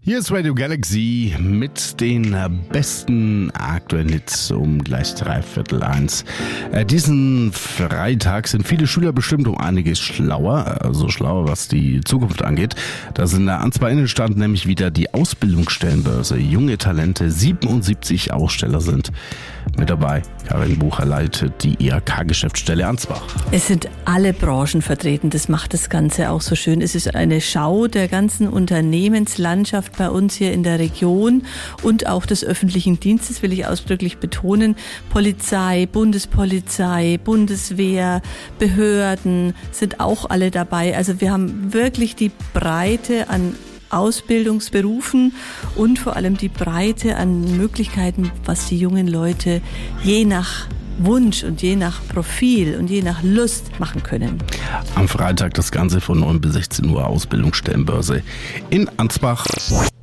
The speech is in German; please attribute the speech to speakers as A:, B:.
A: Hier ist Radio Galaxy mit den besten aktuellen Hits um gleich 1:15. Diesen Freitag sind viele Schüler bestimmt um einiges schlauer, also schlauer, was die Zukunft angeht. Da sind in der Ansbach Innenstadt nämlich wieder die Ausbildungsstellenbörse. Junge Talente, 77 Aussteller sind mit dabei. Karin Bucher leitet die IHK-Geschäftsstelle Ansbach.
B: Es sind alle Branchen vertreten, das macht das Ganze auch so schön. Es ist eine Schau der ganzen Unternehmenslandschaft bei uns hier in der Region und auch des öffentlichen Dienstes, will ich ausdrücklich betonen. Polizei, Bundespolizei, Bundeswehr, Behörden sind auch alle dabei. Also wir haben wirklich die Breite an Ausbildungsberufen und vor allem die Breite an Möglichkeiten, was die jungen Leute je nach Wunsch und je nach Profil und je nach Lust machen können.
A: Am Freitag das Ganze von 9 bis 16 Uhr Ausbildungsstellenbörse in Ansbach.